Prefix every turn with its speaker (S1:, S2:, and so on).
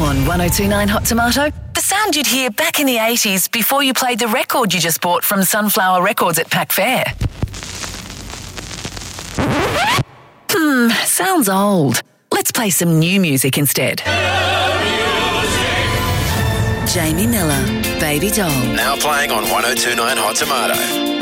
S1: on 1029 Hot Tomato. The sound you'd hear back in the 80s before you played the record you just bought from Sunflower Records at Pack Fair. Sounds old. Let's play some new music instead. Jamie Miller, Baby Doll.
S2: Now playing on 1029 Hot Tomato.